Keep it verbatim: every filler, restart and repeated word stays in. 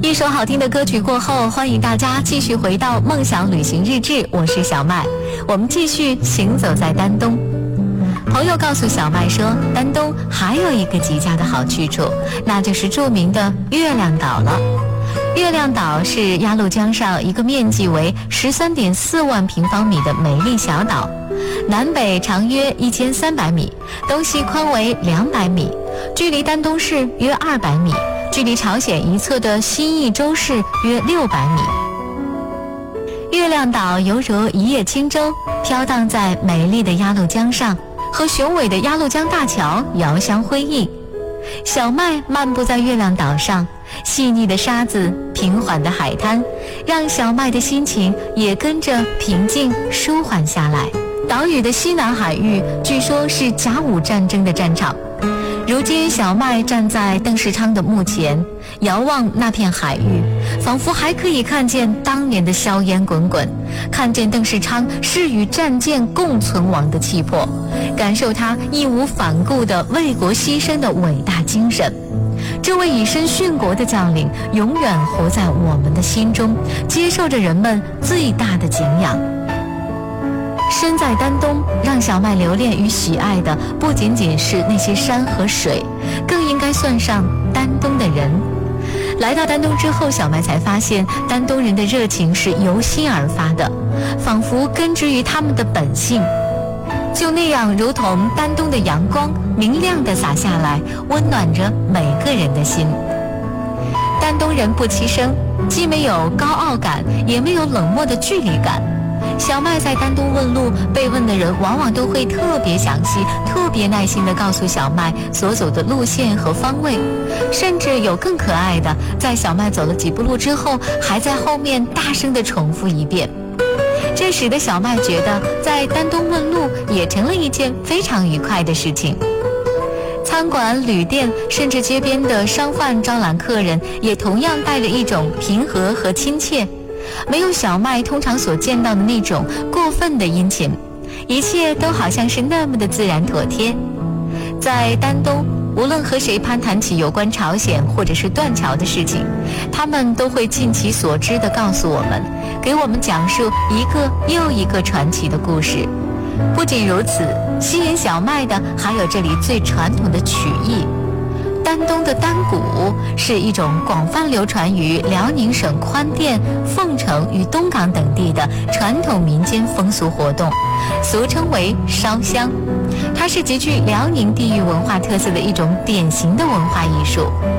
一首好听的歌曲过后，欢迎大家继续回到梦想旅行日志，我是小麦，我们继续行走在丹东。朋友告诉小麦说，丹东还有一个极佳的好去处，那就是著名的月亮岛了。月亮岛是鸭绿江上一个面积为 十三点四万平方米的美丽小岛，南北长约一千三百米，东西宽为两百米，距离丹东市约二百米，距离朝鲜一侧的新义州市约六百米。月亮岛犹如一叶轻舟，飘荡在美丽的鸭绿江上，和雄伟的鸭绿江大桥遥相辉映。小麦漫步在月亮岛上，细腻的沙子，平缓的海滩，让小麦的心情也跟着平静舒缓下来。岛屿的西南海域据说是甲午战争的战场。如今小麦站在邓世昌的墓前，遥望那片海域，仿佛还可以看见当年的硝烟滚滚，看见邓世昌是与战舰共存亡的气魄，感受他义无反顾的为国牺牲的伟大精神。这位以身殉国的将领永远活在我们的心中，接受着人们最大的敬仰。身在丹东，让小麦留恋与喜爱的不仅仅是那些山和水，更应该算上丹东的人。来到丹东之后，小麦才发现丹东人的热情是由心而发的，仿佛根植于他们的本性。就那样如同丹东的阳光，明亮地洒下来，温暖着每个人的心。丹东人不欺生，既没有高傲感，也没有冷漠的距离感。小麦在丹东问路，被问的人往往都会特别详细、特别耐心地告诉小麦所走的路线和方位，甚至有更可爱的，在小麦走了几步路之后，还在后面大声地重复一遍。这使得小麦觉得在丹东问路也成了一件非常愉快的事情。餐馆、旅店，甚至街边的商贩招揽客人，也同样带着一种平和和亲切，没有小麦通常所见到的那种过分的殷勤，一切都好像是那么的自然妥帖。在丹东，无论和谁攀谈起有关朝鲜或者是断桥的事情，他们都会尽其所知地告诉我们，给我们讲述一个又一个传奇的故事。不仅如此，吸引小麦的还有这里最传统的曲艺。丹东的丹鼓是一种广泛流传于辽宁省宽甸、凤城与东港等地的传统民间风俗活动，俗称为烧香。它是极具辽宁地域文化特色的一种典型的文化艺术。